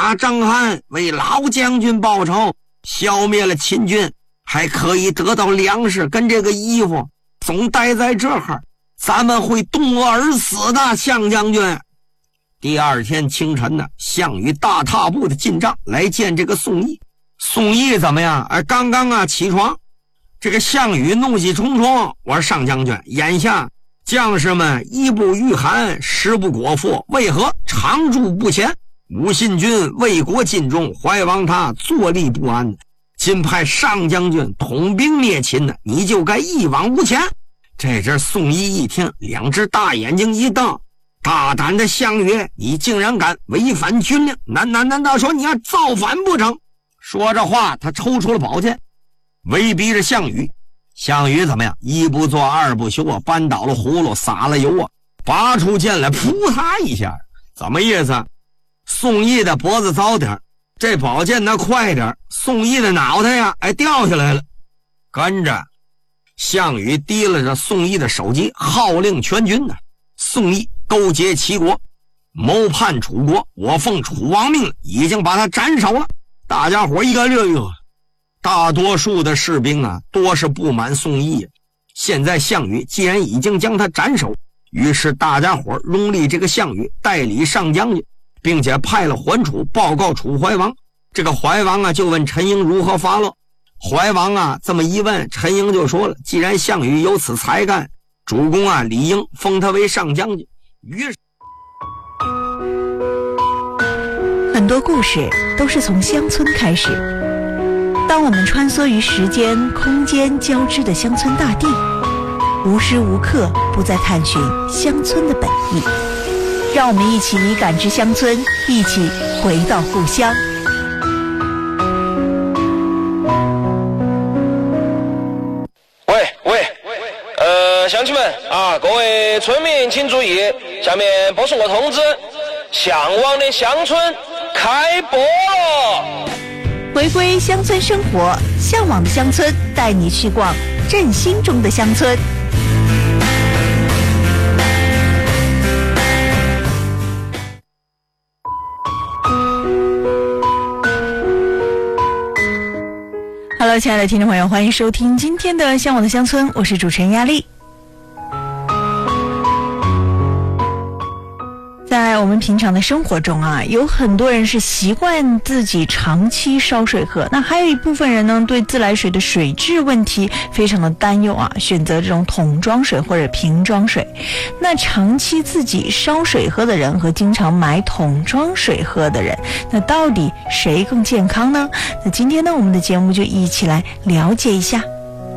打章邯，为老将军报仇，消灭了秦军，还可以得到粮食跟这个衣服，总待在这儿，咱们会冻饿而死的，项将军。第二天清晨呢，项羽大踏步的进帐来见这个宋义。宋义怎么样？刚刚起床。这个项羽怒气冲冲，我说上将军，眼下将士们衣不御寒，食不果腹，为何常驻不前？吴信军为国尽忠，怀王他坐立不安，今派上将军统兵灭秦呢，你就该一往无前。这阵宋义一听，两只大眼睛一瞪，大胆的项羽，你竟然敢违反军令，难道说你要造反不成？说着话，他抽出了宝剑，威逼着项羽。项羽怎么样？一不做二不休啊，扳倒了葫芦，撒了油啊，拔出剑来，扑他一下。怎么意思？宋义的脖子早点，这宝剑呢快点，宋义的脑袋呀，掉下来了。跟着项羽提了着宋义的首级，号令全军呢。宋义勾结齐国，谋叛楚国，我奉楚王命已经把他斩首了。大家伙一个热，大多数的士兵啊，多是不满宋义。现在项羽既然已经将他斩首，于是大家伙拥立这个项羽代理上将军，并且派了桓楚报告楚怀王。这个怀王啊，就问陈婴如何发落。怀王啊这么一问，陈婴就说了，既然项羽有此才干，主公啊理应封他为上将军。于是很多故事都是从乡村开始。当我们穿梭于时间空间交织的乡村大地，无时无刻不在探寻乡村的本意。让我们一起感知乡村，一起回到故乡。 乡亲们啊，各位村民请注意，下面播送个通知，向往的乡村开播了。 回归乡村生活，向往的乡村带你去逛振兴中的乡村。Hello， 亲爱的听众朋友，欢迎收听今天的向往的乡村，我是主持人亚丽。在我们平常的生活中啊，有很多人是习惯自己长期烧水喝，那还有一部分人呢，对自来水的水质问题非常的担忧啊，选择这种桶装水或者瓶装水。那长期自己烧水喝的人和经常买桶装水喝的人，那到底谁更健康呢？那今天呢，我们的节目就一起来了解一下。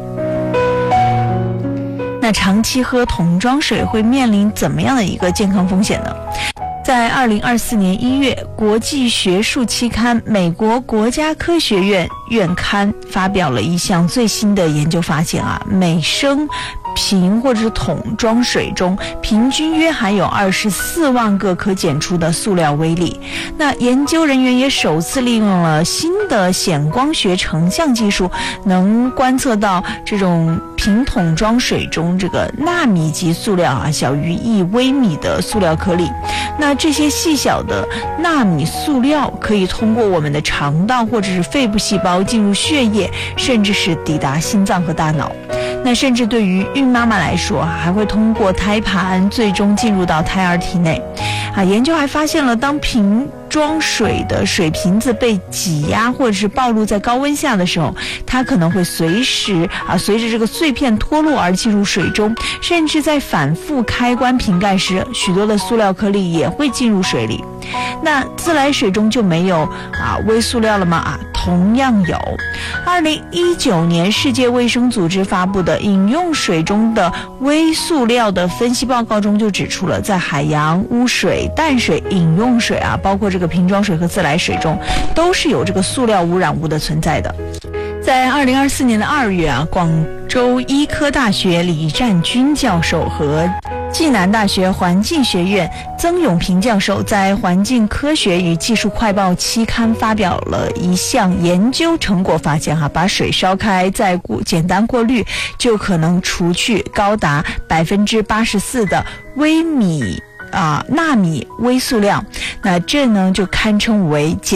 那长期喝桶装水会面临怎么样的一个健康风险呢？在2024年1月，国际学术期刊美国国家科学院院刊发表了一项最新的研究发现啊，每升瓶或者是桶装水中平均约含有24万个可检出的塑料微粒。那研究人员也首次利用了新的显光学成像技术，能观测到这种瓶桶装水中这个纳米级塑料啊，小于1微米的塑料颗粒。那这些细小的纳米塑料可以通过我们的肠道或者是肺部细胞进入血液，甚至是抵达心脏和大脑。那甚至对于孕妈妈来说，还会通过胎盘最终进入到胎儿体内。研究还发现了，当瓶装水的水瓶子被挤压或者是暴露在高温下的时候，它可能会随着这个碎片脱落而进入水中，甚至在反复开关瓶盖时，许多的塑料颗粒也会进入水里。那自来水中就没有微塑料了吗？同样有。2019年世界卫生组织发布的饮用水中的微塑料的分析报告中就指出了，在海洋、污水、淡水、饮用水包括这个瓶装水和自来水中，都是有这个塑料污染物的存在的。在2024年的2月广州医科大学李占军教授和暨南大学环境学院曾永平教授在《环境科学与技术快报》期刊发表了一项研究成果，发现把水烧开再简单过滤，就可能除去高达84%的纳米微塑料。那这呢就堪称为